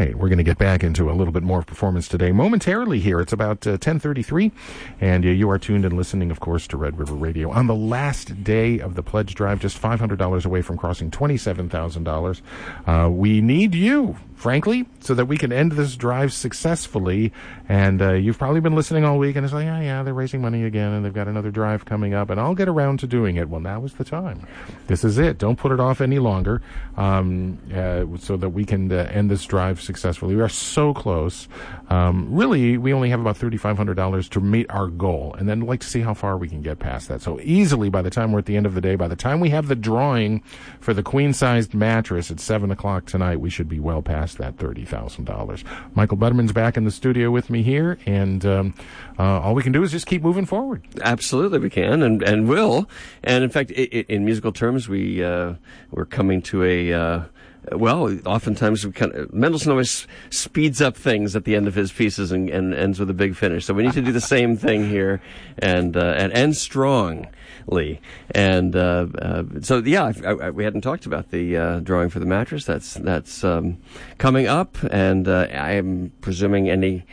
right, we're going to get back into a little bit more performance today momentarily here. It's about 10:33, and you are tuned and listening, of course, to Red River Radio. On the last day of the pledge drive, just $500 away from crossing $27,000. We need you, frankly, so that we can end this drive successfully. And you've probably been listening all week, and it's like, yeah, they're raising money again, and they've got another drive coming up, and I'll get around to doing it. Well, now is the time. This is it. Don't put it off any longer, so that we can end this drive successfully. We are so close. Really, we only have about $3,500 to meet our goal, and then I'd like to see how far we can get past that. So easily, by the time we're at the end of the day, by the time we have the drawing for the queen-sized mattress at 7 o'clock tonight, we should be well past that $30,000. Michael Butterman's back in the studio with me here, and all we can do is just keep moving forward. Absolutely, we can and will. And in fact, in musical terms, we're coming to a. Oftentimes Mendelssohn always speeds up things at the end of his pieces and ends with a big finish. So we need to do the same thing here and end strongly. And we hadn't talked about the drawing for the mattress. That's coming up, and I am presuming any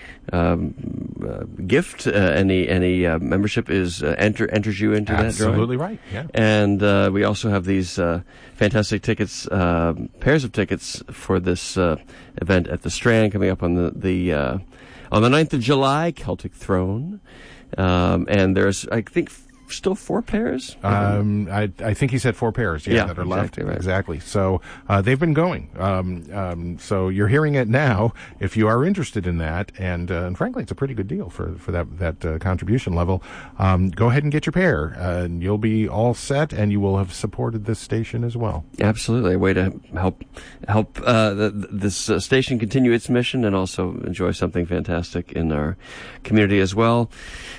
gift, any membership enters you into that drawing. Absolutely right. Yeah. And we also have these fantastic tickets, pairs of tickets for this event at the Strand coming up on the 9th of July, Celtic Throne. And there's, I think, still 4 pairs? I think he said 4 pairs, that are left. Right. Exactly. So they've been going. So you're hearing it now if you are interested in that. And frankly, it's a pretty good deal for that contribution level. Go ahead and get your pair. And you'll be all set, and you will have supported this station as well. Absolutely. A way to help this station continue its mission and also enjoy something fantastic in our community as well.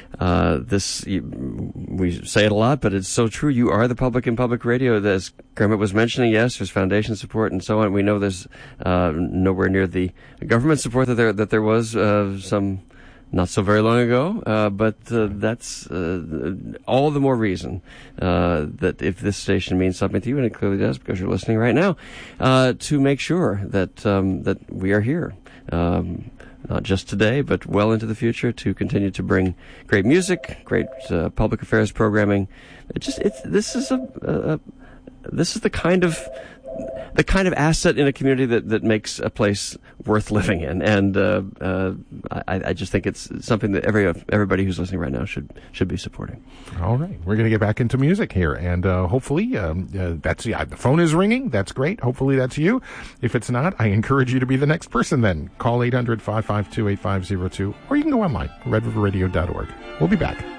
We say it a lot, but it's so true. You are the public in public radio. As Kermit was mentioning, yes, there's foundation support and so on. We know there's nowhere near the government support that there was some not so very long ago. But that's all the more reason that if this station means something to you, and it clearly does because you're listening right now, to make sure that we are here. Not just today, but well into the future, to continue to bring great music, great public affairs programming. This is the kind of asset in a community that makes a place worth living in, and I just think it's something that everybody who's listening right now should be supporting. All right, we're going to get back into music here, and hopefully the phone is ringing. That's great. Hopefully that's you. If it's not, I encourage you to be the next person. Then call 800-552-8502, or you can go online, redriverradio.org. We'll be back.